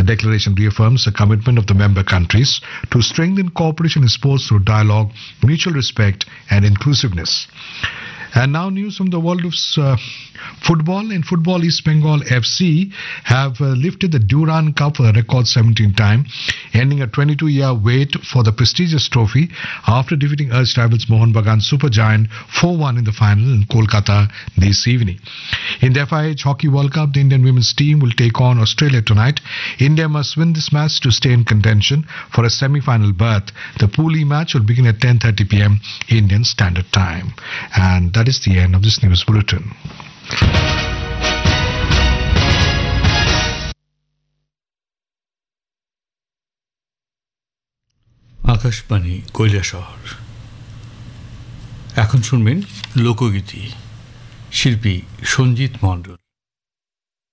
declaration reaffirms the commitment of the member countries to strengthen cooperation in sports through dialogue, mutual respect, and inclusiveness. And now news from the world of football. In football, East Bengal FC have lifted the Durand Cup for a record 17th time, ending a 22-year wait for the prestigious trophy after defeating urged rivals Mohun Bagan Supergiant 4-1 in the final in Kolkata this evening. In the FIH Hockey World Cup, the Indian women's team will take on Australia tonight. India must win this match to stay in contention for a semi-final berth. The Pool E match will begin at 10:30 p.m. Indian Standard Time. And that is the end of this news bulletin. Akashvani Kailashahar. এখন শুনবেন লোকগীতি, শিল্পী সঞ্জিত মণ্ডল।